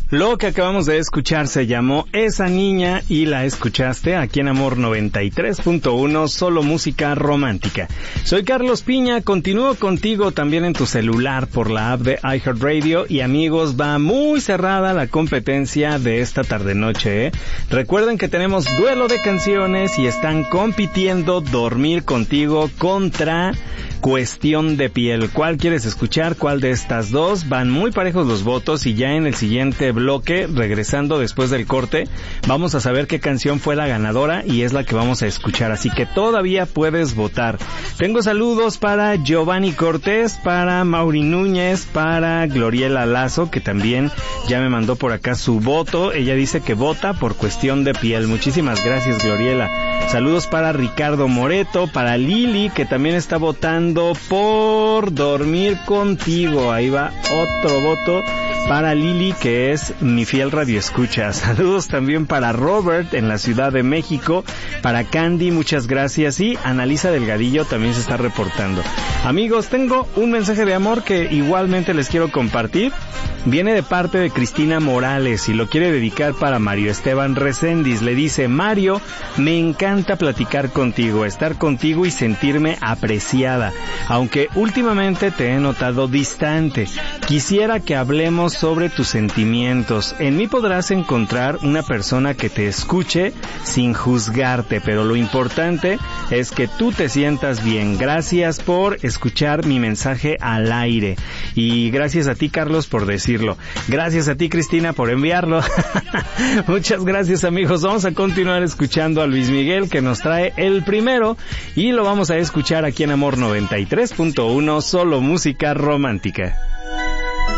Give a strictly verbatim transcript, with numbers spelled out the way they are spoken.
Lo que acabamos de escuchar se llamó Esa Niña y la escuchaste aquí en Amor noventa y tres punto uno, solo música romántica. Soy Carlos Piña, continúo contigo también en tu celular por la app de iHeartRadio y amigos, va muy cerrada la competencia de esta tarde-noche, ¿eh? Recuerden que tenemos duelo de canciones y están compitiendo Dormir Contigo contra Cuestión de Piel. ¿Cuál quieres escuchar? ¿Cuál de estas dos? Van muy parejos los votos y ya en el siguiente bloque, regresando después del corte, vamos a saber qué canción fue la ganadora y es la que vamos a escuchar, así que todavía puedes votar. Tengo saludos para Giovanni Cortés, para Mauri Núñez, para Gloriela Lazo, que también ya me mandó por acá su voto. Ella dice que vota por Cuestión de Piel. Muchísimas gracias, Gloriela. Saludos para Ricardo Moreto, para Lili, que también está votando por Dormir Contigo. Ahí va otro voto para Lili, que es mi fiel radioescucha. Saludos también para Robert en la Ciudad de México, para Candy, muchas gracias, y Analisa Delgadillo también se está reportando. Amigos, tengo un mensaje de amor que igualmente les quiero compartir. Viene de parte de Cristina Morales y lo quiere dedicar para Mario Esteban Reséndiz. Le dice: Mario, me encanta platicar contigo, estar contigo y sentirme apreciada, aunque últimamente te he notado distante. Quisiera que hablemos sobre tus sentimientos. En mí podrás encontrar una persona que te escuche sin juzgarte, pero lo importante es que tú te sientas bien. Gracias por escuchar mi mensaje al aire y gracias a ti, Carlos, por decirlo. Gracias a ti, Cristina, por enviarlo. Muchas gracias, amigos. Vamos a continuar escuchando a Luis Miguel, que nos trae el primero y lo vamos a escuchar aquí en Amor noventa y tres punto uno, solo música romántica.